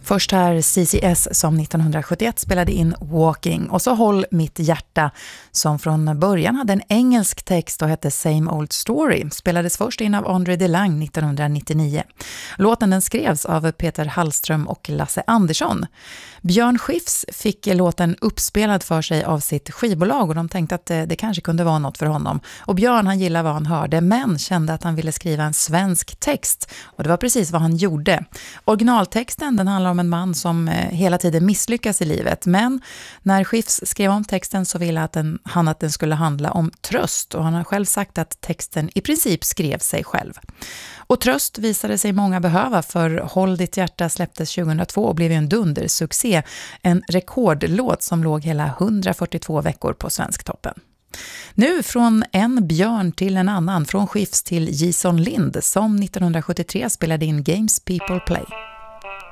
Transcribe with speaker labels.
Speaker 1: Först här CCS som 1971 spelade in Walking, och så Håll mitt hjärta som från början hade en engelsk text och hette Same Old Story. Spelades först in av André DeLange 1999. Låten den skrevs av Peter Hallström och Lasse Andersson. Björn Skifs fick låten uppspelad för sig av sitt skivbolag och de tänkte att det kanske kunde vara något för honom. Och Björn, han gillade vad han hörde men kände att han ville skriva en svensk text, och det var precis vad han gjorde. Originaltexten, den handlar om en man som hela tiden misslyckas i livet, men när Skifs skrev om texten så ville han att den skulle handla om tröst, och han har själv sagt att texten i princip skrev sig själv. Och tröst visade sig många behöva, för Håll ditt hjärta släpptes 2002 och blev en dundersuccé, en rekordlåt som låg hela 142 veckor på Svensktoppen. Nu från en björn till en annan, från Skifs till Jason Lind som 1973 spelade in Games People Play.